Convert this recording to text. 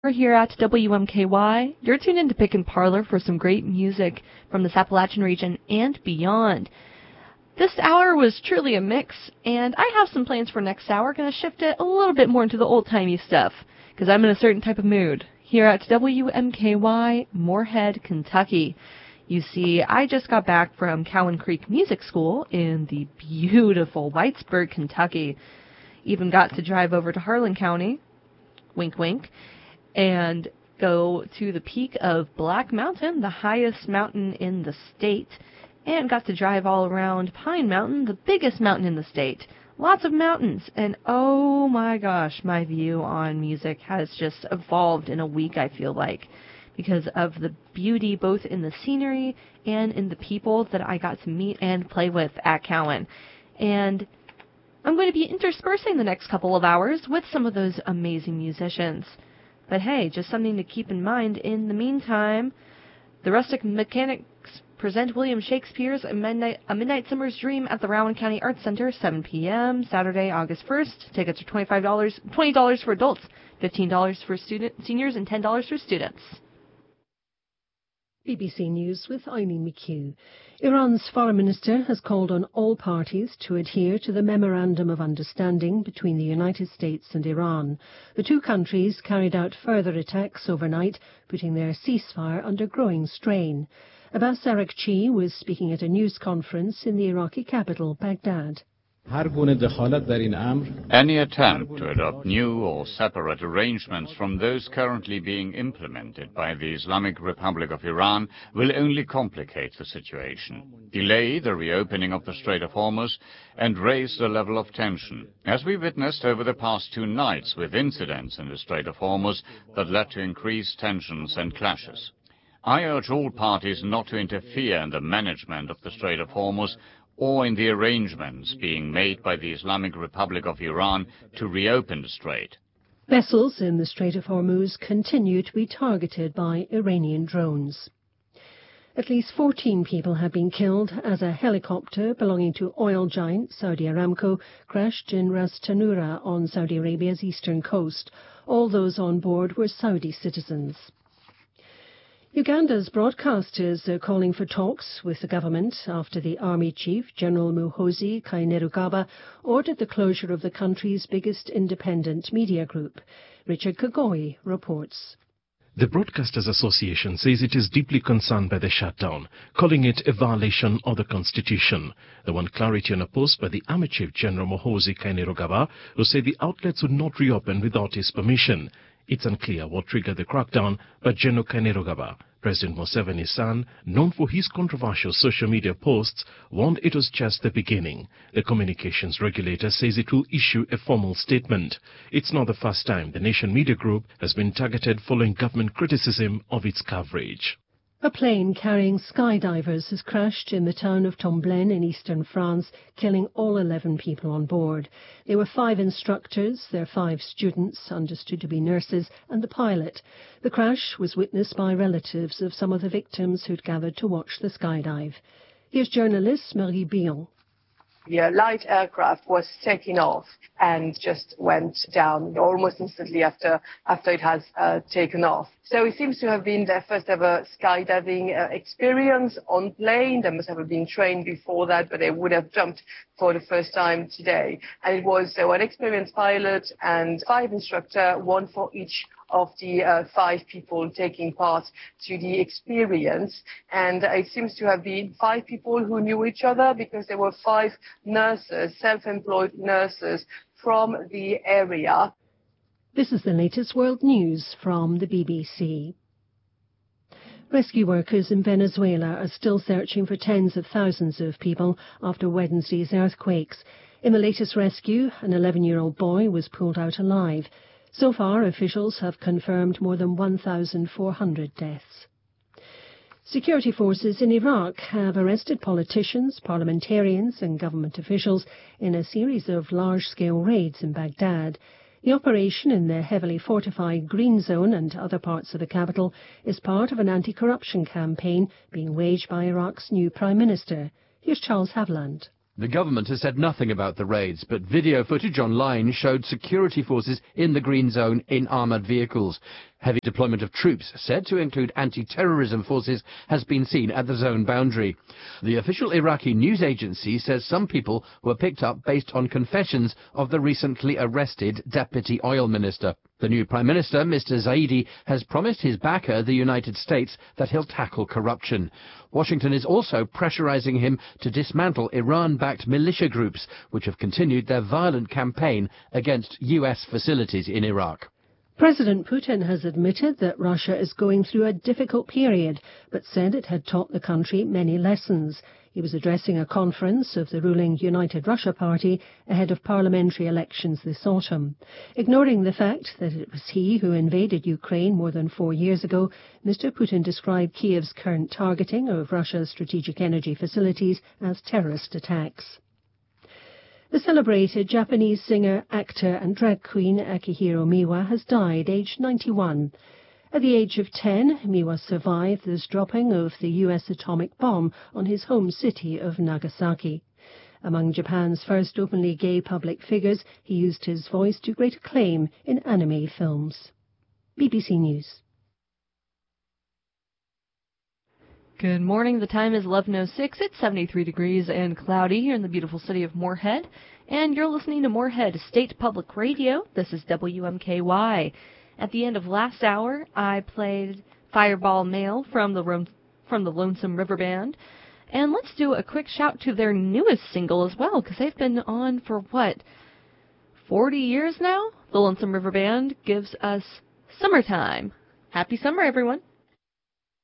We're here at WMKY. You're tuned in to Pick and Parlor for some great music from the Appalachian region and beyond. This hour was truly a mix, and I have some plans for next hour. Going to shift it a little bit more into the old-timey stuff, because I'm in a certain type of mood. Here at WMKY, Moorhead, Kentucky. You see, I just got back from Cowan Creek Music School in the beautiful Whitesburg, Kentucky. Even got to drive over to Harlan County, wink wink, and go to the peak of Black Mountain, the highest mountain in the state, and got to drive all around Pine Mountain, the biggest mountain in the state. Lots of mountains, and oh my gosh, my view on music has just evolved in a week, I feel like, because of the beauty both in the scenery and in the people that I got to meet and play with at Cowan. And I'm going to be interspersing the next couple of hours with some of those amazing musicians. But hey, just something to keep in mind. In the meantime, the Rustic Mechanics present William Shakespeare's A Midnight Summer's Dream at the Rowan County Arts Center, 7 p.m., Saturday, August 1st. Tickets are $20 for adults, $15 for seniors, and $10 for students. BBC News with Eileen McHugh. Iran's foreign minister has called on all parties to adhere to the Memorandum of Understanding between the United States and Iran. The two countries carried out further attacks overnight, putting their ceasefire under growing strain. Abbas Araghchi was speaking at a news conference in the Iraqi capital, Baghdad. Any attempt to adopt new or separate arrangements from those currently being implemented by the Islamic Republic of Iran will only complicate the situation, delay the reopening of the Strait of Hormuz, and raise the level of tension, as we witnessed over the past 2 nights with incidents in the Strait of Hormuz that led to increased tensions and clashes. I urge all parties not to interfere in the management of the Strait of Hormuz or in the arrangements being made by the Islamic Republic of Iran to reopen the strait. Vessels in the Strait of Hormuz continue to be targeted by Iranian drones. At least 14 people have been killed as a helicopter belonging to oil giant Saudi Aramco crashed in Ras Tanura on Saudi Arabia's eastern coast. All those on board were Saudi citizens. Uganda's broadcasters are calling for talks with the government after the army chief, General Muhoozi Kainerugaba, ordered the closure of the country's biggest independent media group. Richard Kagoi reports. The Broadcasters Association says it is deeply concerned by the shutdown, calling it a violation of the Constitution. They want clarity on a post by the Army Chief General Muhoozi Kainerugaba, who said the outlets would not reopen without his permission. It's unclear what triggered the crackdown by General Kainerugaba. President Museveni's son, known for his controversial social media posts, warned it was just the beginning. The communications regulator says it will issue a formal statement. It's not the first time the Nation Media Group has been targeted following government criticism of its coverage. A plane carrying skydivers has crashed in the town of Tomblaine in eastern France, killing all 11 people on board. There were 5 instructors, their 5 students, understood to be nurses, and the pilot. The crash was witnessed by relatives of some of the victims who'd gathered to watch the skydive. Here's journalist Marie Billon. The light aircraft was taking off and just went down almost instantly after it has taken off. So it seems to have been their first ever skydiving experience on plane. They must have been trained before that, but they would have jumped for the first time today. And it was an experienced pilot and 5 instructors, 1 for each of the 5 people taking part to the experience. And it seems to have been 5 people who knew each other, because there were 5 nurses, self-employed nurses from the area. This is the latest world news from the BBC. Rescue workers in Venezuela are still searching for tens of thousands of people after Wednesday's earthquakes. In the latest rescue, an 11-year-old boy was pulled out alive. So far, officials have confirmed more than 1,400 deaths. Security forces in Iraq have arrested politicians, parliamentarians and government officials in a series of large-scale raids in Baghdad. The operation in the heavily fortified Green Zone and other parts of the capital is part of an anti-corruption campaign being waged by Iraq's new Prime Minister. Here's Charles Haviland. The government has said nothing about the raids, but video footage online showed security forces in the green zone in armoured vehicles. Heavy deployment of troops, said to include anti-terrorism forces, has been seen at the zone boundary. The official Iraqi news agency says some people were picked up based on confessions of the recently arrested deputy oil minister. The new Prime Minister, Mr. Zaidi, has promised his backer, the United States, that he'll tackle corruption. Washington is also pressurizing him to dismantle Iran-backed militia groups, which have continued their violent campaign against U.S. facilities in Iraq. President Putin has admitted that Russia is going through a difficult period, but said it had taught the country many lessons. He was addressing a conference of the ruling United Russia Party ahead of parliamentary elections this autumn. Ignoring the fact that it was he who invaded Ukraine more than 4 years ago, Mr. Putin described Kiev's current targeting of Russia's strategic energy facilities as terrorist attacks. The celebrated Japanese singer, actor and drag queen Akihiro Miwa has died, aged 91. At the age of 10, Miwa survived the dropping of the U.S. atomic bomb on his home city of Nagasaki. Among Japan's first openly gay public figures, he used his voice to great acclaim in anime films. BBC News. Good morning. The time is 11:06. It's 73 degrees and cloudy here in the beautiful city of Moorhead. And you're listening to Moorhead State Public Radio. This is WMKY. At the end of last hour, I played Fireball Mail from the Lonesome River Band. And let's do a quick shout to their newest single as well, because they've been on for, 40 years now? The Lonesome River Band gives us Summertime. Happy summer, everyone.